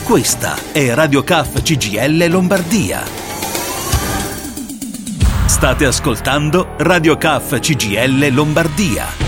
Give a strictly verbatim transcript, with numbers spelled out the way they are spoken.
Questa è Radio C A F C G I L Lombardia. State ascoltando Radio C A F C G I L Lombardia.